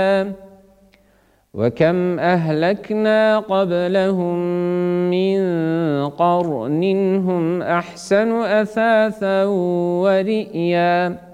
وكم أهلكنا قبلهم من قرن هم أحسن أثاثا ورئيا